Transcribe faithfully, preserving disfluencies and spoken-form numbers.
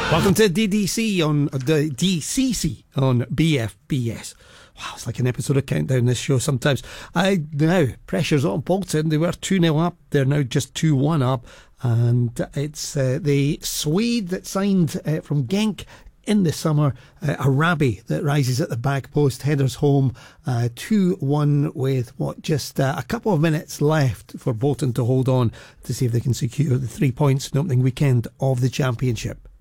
Welcome to D D C on uh, the D C C on B F B S. Wow, it's like an episode of Countdown, this show sometimes. I now pressure's on Bolton. They were two nil up. They're now just two one up, and it's uh, the Swede that signed uh, from Genk in the summer, uh, Arabi, that rises at the back post, headers home uh, two one with what just uh, a couple of minutes left for Bolton to hold on to see if they can secure the three points in the opening weekend of the Championship.